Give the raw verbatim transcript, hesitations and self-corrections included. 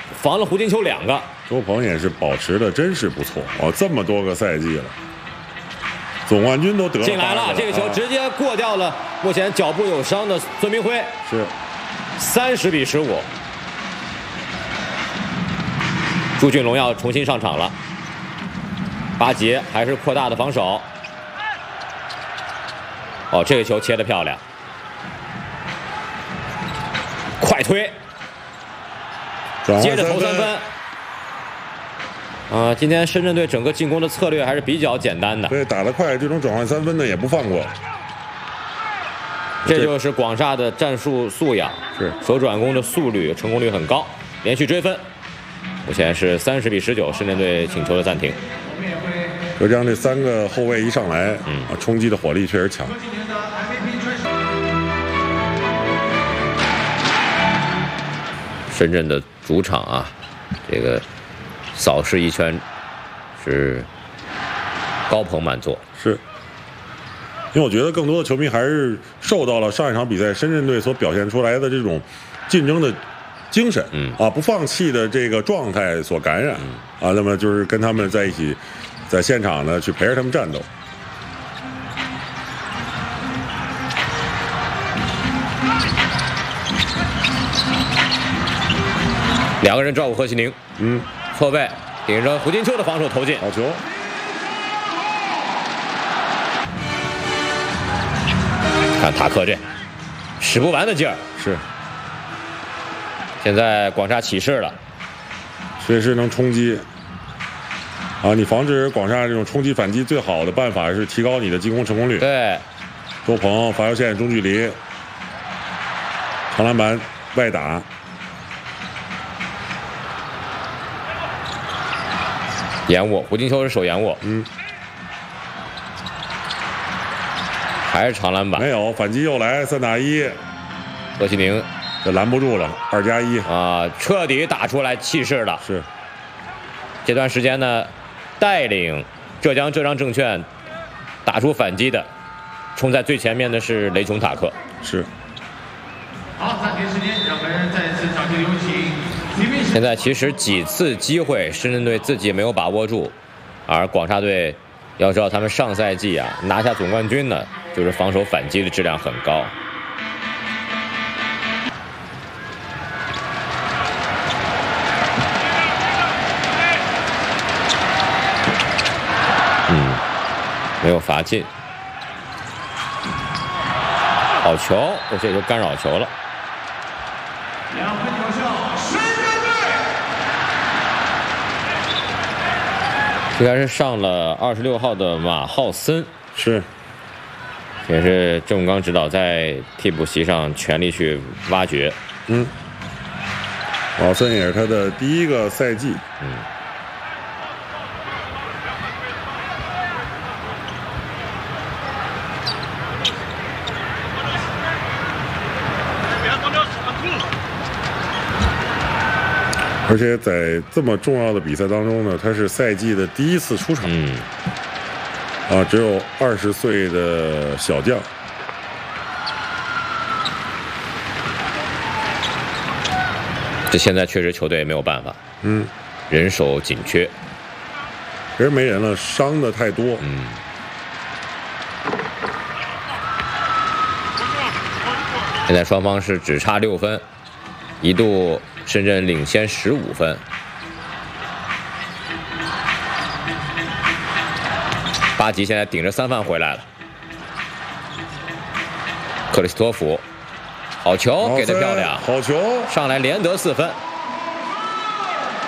防了胡金秋两个。 周鹏也是保持的真是不错哦，这么多个赛季了，总冠军都得了进来了，这个球直接过掉了目前脚部有伤的孙铭徽， 是三十比十五。朱俊龙要重新上场了，巴杰还是扩大的防守。哦，这个球切得漂亮，快推，接着投三分。啊，今天深圳队整个进攻的策略还是比较简单的。 对，打得快，这种转换三分呢也不放过。 这就是广厦的战术素养， 是手转攻的速率成功率很高，连续追分。目前是三十比十九，深圳队请求了暂停。 浙江这三个后卫一上来， 嗯， 啊，冲击的火力确实强。 深圳的主场啊，这个扫视一圈是高朋满座， 是。因为我觉得更多的球迷还是受到了上一场比赛深圳队所表现出来的这种竞争的精神， 嗯啊，不放弃的这个状态所感染，嗯、啊，那么就是跟他们在一起，在现场呢去陪着他们战斗。 两个人照顾何其宁， 嗯， 错位顶着胡金秋的防守投进， 好球。 看塔克这使不完的劲儿， 是。 现在广厦起势了， 随时能冲击。啊，你防止广厦这种冲击反击最好的办法是提高你的进攻成功率。 对， 周鹏罚球线中距离，长篮板外打。 延误，胡金秋是手延误， 嗯， 还是长篮板， 没有反击又来三打一， 何其宁这拦不住了，二加一啊，彻底打出来气势了。 是， 这段时间呢，带领浙江浙江证券打出反击的，冲在最前面的是雷琼塔克。 是。 好，暂停时间，让我们再次掌声有请。 现在其实几次机会，深圳队自己没有把握住，而广厦队要知道，他们上赛季啊拿下总冠军呢，就是防守反击的质量很高。嗯，没有罚进，好球，我这就干扰球了。 两分有效，深圳队。 应该是上了二十六号的马浩森， 是， 也是郑永刚指导在替补席上全力去挖掘。 嗯，马浩森也是他的第一个赛季。 嗯。 而且在这么重要的比赛当中呢，他是赛季的第一次出场。 嗯。 啊，只有二十岁的小将。 这现在确实球队没有办法。 嗯。 人手紧缺。 其实没人了，伤的太多。 嗯。现在双方是只差六分，一度深圳领先十五分。巴吉现在顶着三犯回来了，克里斯托弗，好球给得漂亮， 好球， 上来连得四分。